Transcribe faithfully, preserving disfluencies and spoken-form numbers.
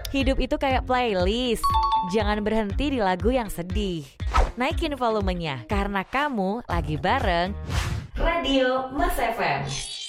Hidup itu kayak playlist. Jangan berhenti di lagu yang sedih. Naikin volumenya, karena kamu lagi bareng Radio Mas F M.